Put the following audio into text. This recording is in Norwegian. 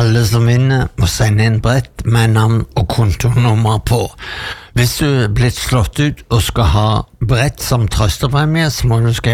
Alle som vinner må sende inn brett med navn og kontonummer på. Hvis du er blitt slått ut og skal ha brett som trøstepremie, så må du skrive